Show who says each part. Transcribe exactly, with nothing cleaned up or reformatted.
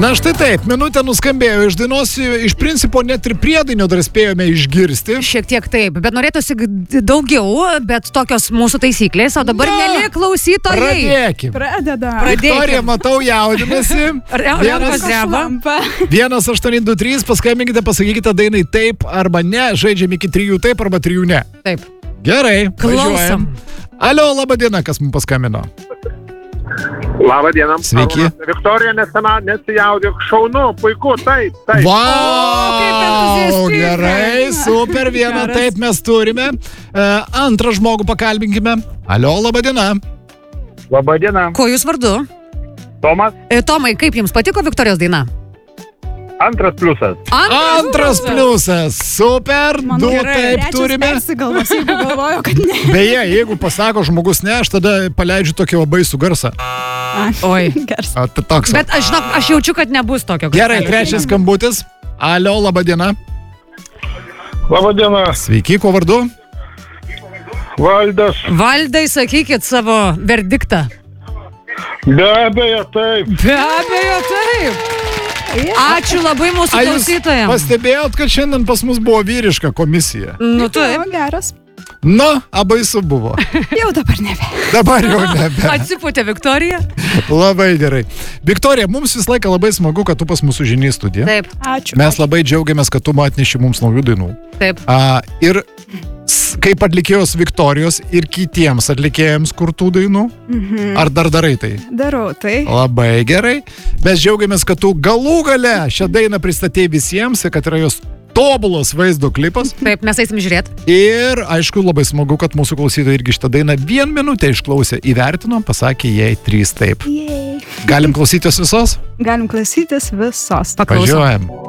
Speaker 1: Na štai taip, minutė nuskambėjo iš dainos, iš principo net ir priedainio dar spėjome išgirsti.
Speaker 2: Šiek tiek taip, bet norėtųsi daugiau, bet tokios mūsų taisyklės, o dabar mėly klausytojai.
Speaker 1: Pradėkim.
Speaker 3: Pradedam.
Speaker 1: Viktorija, matau, jaudinasi.
Speaker 2: Vienas,
Speaker 1: vienas aštuoni du trys, paskambinkite, pasakykite dainai taip arba ne, žaidžiam iki trijų taip arba trijų ne.
Speaker 2: Taip.
Speaker 1: Gerai,
Speaker 2: klausom.
Speaker 1: Važiuojam. Alio, laba diena, kas mums paskambino.
Speaker 4: Labą dieną.
Speaker 1: Sveiki.
Speaker 4: Viktorija nesena, nesijaudėk, šaunu, puiku, taip, taip.
Speaker 1: Vau, gerai, super, vieną taip mes turime. E, antrą žmogų pakalbinkime. Alio, laba diena.
Speaker 4: Labą dieną.
Speaker 2: Ko jūs vardu?
Speaker 4: Tomas.
Speaker 2: E, Tomai, kaip jums patiko Viktorijos daina?
Speaker 4: Antras pliusas.
Speaker 2: Antras,
Speaker 1: Antras pliusas. Super, du taip turime.
Speaker 3: Persigalvos, jeigu galvoju, kad ne.
Speaker 1: Beje, jeigu pasako žmogus ne, aš tada paleidžiu tokį labai su garsą.
Speaker 2: Oi.
Speaker 1: A, t- toks.
Speaker 2: Bet aš, žinok, aš jaučiu, kad nebus tokio.
Speaker 1: Gerai, trečias skambutis. Alio, laba diena.
Speaker 4: Labą dieną.
Speaker 1: Sveiki, kuo vardu?
Speaker 4: Valdas.
Speaker 2: Valdai, sakykit savo verdiktą.
Speaker 4: Be abejo, taip.
Speaker 2: Be abejo, taip. Ačiū labai mūsų
Speaker 1: A, jūs
Speaker 2: klausytojams.
Speaker 1: pastebėjot, kad šiandien pas mus buvo vyriška komisija?
Speaker 2: Nu, taip.
Speaker 3: O, geras.
Speaker 1: Nu, abaisu buvo.
Speaker 3: Jau dabar nebe.
Speaker 1: Dabar jau nebe.
Speaker 2: Atsipūtė Viktorija.
Speaker 1: Labai gerai. Viktorija, mums visą laiką labai smagu, kad tu pas mūsų žiniai studiją.
Speaker 2: Taip,
Speaker 3: Ačiū.
Speaker 1: Mes labai džiaugiamės, kad tu atneši mums naujų dainų.
Speaker 2: taip.
Speaker 1: A, ir s- kaip atlikėjos Viktorijos ir kitiems atlikėjams kurtų dainų.
Speaker 3: Mhm.
Speaker 1: Ar dar darai tai?
Speaker 3: Darau tai.
Speaker 1: Labai gerai. Mes džiaugiamės, kad tu galų gale šią dainą pristatei visiems ir kad yra jos tobulas vaizdo klipas.
Speaker 2: Taip, mes eisim žiūrėti.
Speaker 1: Ir, aišku, labai smagu, kad mūsų klausytojai irgi šitą dainą vien minutę išklausė, įvertino, pasakė jai trys taip.
Speaker 3: Jei.
Speaker 1: Galim klausytis visos?
Speaker 3: Galim klausytis visos.
Speaker 2: Paklausom.
Speaker 1: Važiuojam.